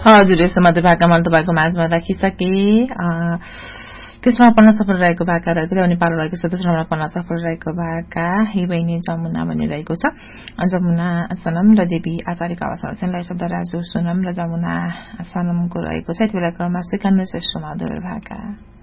हजुर यसो मधुर भाका मैले तपाईँको माझमा राखिसके त्यसमा पढ्न सफल रहेको भाका र पनि पारो रहेको छ दोस्रोमा पढ्न सफल रहेको भाका हे बहिनी जमुना भनिरहेको छ जमुना सनम र देवी आचार्यको आवाजमा चाहिँ शब्द राजु सुनम र जमुना सनमको रहेको छ यति बेला क्रममा स्वीकार्नु श्रेष्ठ मधुर भाका